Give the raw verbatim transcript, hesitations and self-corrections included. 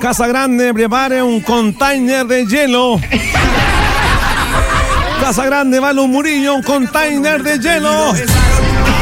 Casa Grande, prepare un container de hielo. Casa Grande, Balón Murillo, un container de hielo.